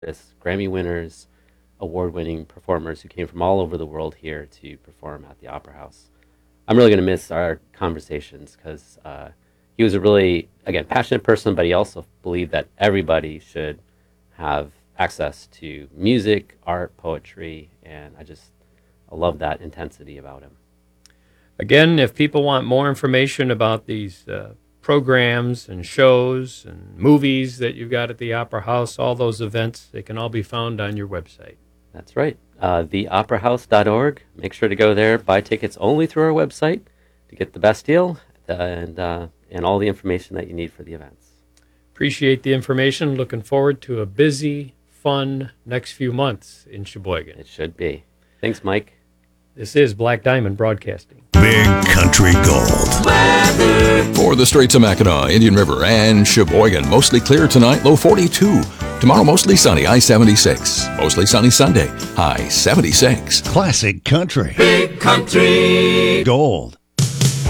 artists, Grammy winners, award-winning performers who came from all over the world here to perform at the Opera House. I'm really going to miss our conversations because he was a really, again, passionate person, but he also believed that everybody should have access to music, art, poetry, and I love that intensity about him. Again, if people want more information about these programs and shows and movies that you've got at the Opera House, all those events, they can all be found on your website. That's right. Theoperahouse.org. Make sure to go there, buy tickets only through our website to get the best deal and all the information that you need for the events. Appreciate the information. Looking forward to a busy, fun next few months in Sheboygan. It should be. Thanks, Mike. This is Black Diamond Broadcasting. Big Country Gold. Weather. For the Straits of Mackinac, Indian River, and Sheboygan, mostly clear tonight, low 42. Tomorrow, mostly sunny, high 76. Mostly sunny Sunday, high 76. Classic Country. Big Country Gold.